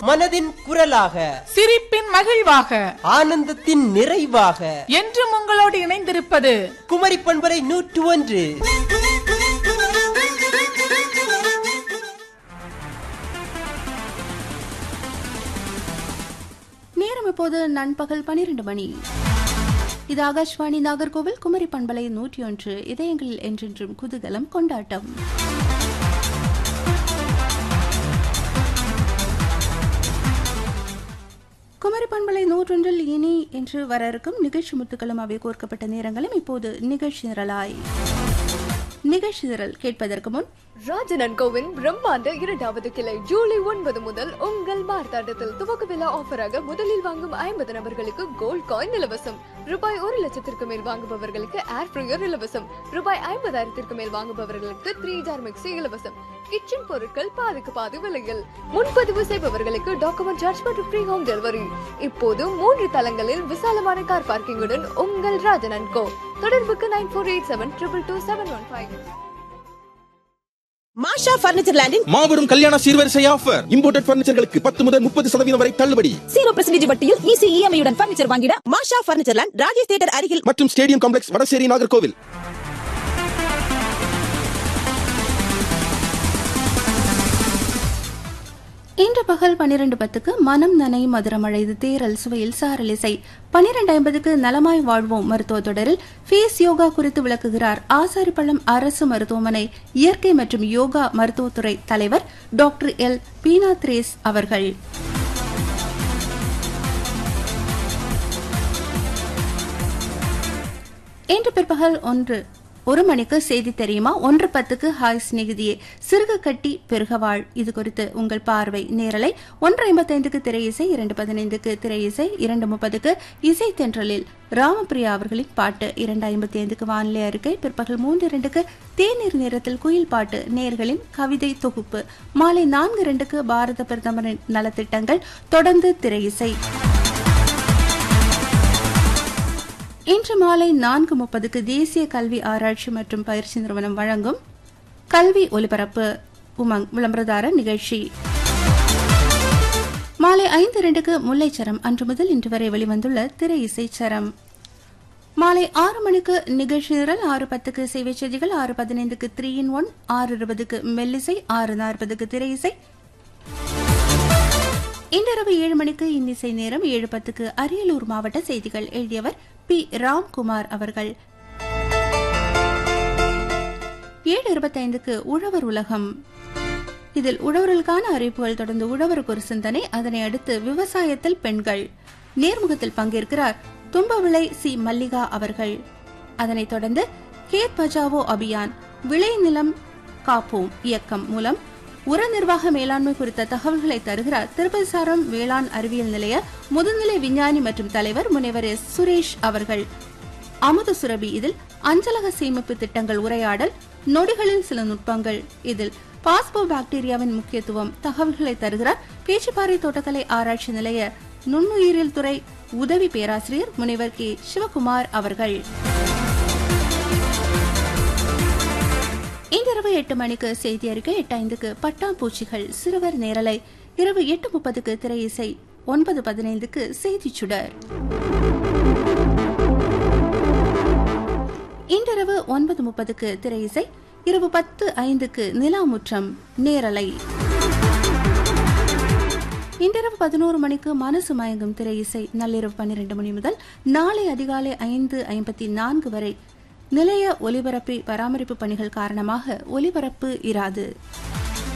மனதின் குரலாக, சிரிப்பின் மகிழ்வாக, ஆனந்தத்தின் நிறைவாக என்றும் உங்களோடு இணைந்திருப்பது குமரி பண்பலை 101. நேரம் இப்போது நண்பகல் 12 மணி. இது ஆகாஷ்வாணி நாகர்கோவில் குமரி பண்பலை 101. இதயங்களில் என்றென்றும் குதூகலம் கொண்டாட்டம். குமரி பண்பலை 101 இனி என்று வர இருக்கும் நிகழ்ச்சி முத்துக்களும் அவை கோர்க்கப்பட்ட நேரங்களும் இப்போது நிகழ்ச்சி நிரலாய். நிகழ்ச்சி நிரல் கேட்பதற்கு முன் ராஜன் அண்ட் கோவின் பிரம்மாண்ட 2வது கிளை ஜூலை 9 முதல் உங்கள் மார்த்தாண்டத்தில் துவக்க விழா ஆஃபராக முதலில் வாங்கும் 50 நபர்களுக்கு கோல்ட் காயின் இலவசம். ரூபாய் 1,00,000க்கு மேல் வாங்குபவர்களுக்கு ஏர் ஃப்ரையர் இலவசம். ரூபாய் 50,000க்கு மேல் வாங்குபவர்களுக்கு 3 ஜார் மிக்சி இலவசம். கிச்சன் பொருட்கள் பாதிக்கு பாதி விலையில். முன்பதிவு செய்பவர்களுக்கு டாக்குமெண்ட் சார்ஜ் மற்றும் ஃப்ரீ ஹோம் டெலிவரி. இப்போது 3 தளங்களில் விசாலமான கார் பார்க்கிங்குடன் உங்கள் ராஜன் அண்ட் கோ. தொடர்புக்கு 9487222715. மாஷா பர்னிச்சர் லேண்டின் மாபெரும் கல்யாண சீர்வரிசை ஆஃபர். இம்போர்ட்டட் பர்னிச்சர்களுக்கு 10 முதல் 30% வரை தள்ளுபடி. 0% வட்டியில் ஈஸி இஎம்ஐ உடன் பர்னிச்சர் வாங்கிட மாஷா பர்னிச்சர் லேண்ட், ராஜேஷ் தியேட்டர் அருகில் மற்றும் ஸ்டேடியம் காம்ப்ளெக்ஸ், வடசேரி, நாகர்கோவில். இன்று பகல் 12:10க்கு மனம் நனை மதுரமழை தேரல் சுவையில் சாரலிசை. 12:50க்கு நலமாய் வாழ்வோம் மருத்துவ தொடரில் ஃபேஸ் யோகா குறித்து விளக்குகிறார் ஆசாரிப்பள்ளம் அரசு மருத்துவமனை இயற்கை மற்றும் யோகா மருத்துவத்துறை தலைவர் டாக்டர் எல் பீனாத்ரேஸ் அவர்கள். இன்று பிற்பகல் 1 மணிக்கு செய்தி தெரியுமா, 1:10க்கு ஹாய் சிநேகிதியே சிறுக கட்டி பெருகவாள். இது குறித்து உங்கள் பார்வை நேரலை. 1:55க்கு திரை இசை, 2:15க்கு திரை இசை, 2:30க்கு இசை தென்றலில் ராமபிரியா அவர்களின் பாட்டு, 2:55க்கு வானிலை அறிக்கை, பிற்பகல் 3:02க்கு தேநீர் நேரத்தில் குயில் பாட்டு நேயர்களின் கவிதை தொகுப்பு, மாலை 4:02க்கு பாரத பிரதமரின் நலத்திட்டங்கள், தொடர்ந்து திரை இசை. இன்று மாலை 4:30க்கு தேசிய கல்வி ஆராய்ச்சி மற்றும் பயிற்சி நிறுவனம் வழங்கும் கல்வி ஒலிபரப்பு உமங் விளம்பரதார நிகழ்ச்சி. மாலை 5:02க்கு முல்லைச்சரம் அன்று முதல் இன்று வரை வெளிவந்துள்ள திரை இசைச்சரம். மாலை 6 மணிக்கு நிகழ்ச்சி நிரல், 6:10க்கு சேவை செய்திகள், 6:15க்கு 3 in 1, 6:20க்கு மெல்லிசை, 6:40க்கு திரை இசை. இன்றிரவு 7 மணிக்கு இன்னிசை நேரம், 7:10க்கு அரியலூர் மாவட்ட செய்திகள். எழுதியவர் பி. ராம்குமார் அவர்கள். 7:25க்கு உழவர் உலகம். இதில் உழவர்களுக்கான அறிவிப்புகள், தொடர்ந்து உழவருக்கு ஒரு சிந்தனை, அதனை அடுத்து விவசாயத்தில் பெண்கள் நேர்முகத்தில் பங்கேற்கிறார் தும்பவிளை சி. மல்லிகா அவர்கள். அதனைத் தொடர்ந்து கேத் பஜாவோ அபியான் விளை நிலம் காப்போம் இயக்கம் மூலம் உர நிர்வாக மேலாண்மை குறித்த தகவல்களை தருகிறார் திருப்பதி சாரம் வேளாண் அறிவியல் நிலைய முதுநிலை விஞ்ஞானி மற்றும் தலைவர் முனைவர் எஸ். சுரேஷ் அவர்கள். அமுத சுரபி இதில் அஞ்சலக சேமிப்பு திட்டங்கள் உரையாடல், நொடிகளில் சில நுட்பங்கள், இதில் பாஸ்போ பாக்டீரியாவின் முக்கியத்துவம் தகவல்களை தருகிறார் பேச்சிப்பாறை தோட்டக்கலை ஆராய்ச்சி நிலைய நுண்ணுயிரியல் துறை உதவி பேராசிரியர் முனைவர் கே. சிவகுமார் அவர்கள். இன்றிரவு 8 மணிக்கு செய்தி அறிக்கை, 8:05க்கு பட்டாம்பூச்சிகள் சிறுவர் நேரலை, இரவு 8:30க்கு திரை இசை, 9:15க்கு செய்தி சுடர். இன்றிரவு 9:30க்கு திரை இசை, இரவு 10:05க்கு நிலாமுற்றம் நேரலை. இன்றிரவு 11 மணிக்கு மனசு மயங்கும் திரை இசை, நள்ளிரவு 12 மணி முதல் நாளை அதிகாலை 5:54 வரை நிலைய ஒலிபரப்பு பராமரிப்பு பணிகள் காரணமாக ஒலிபரப்பு இராது.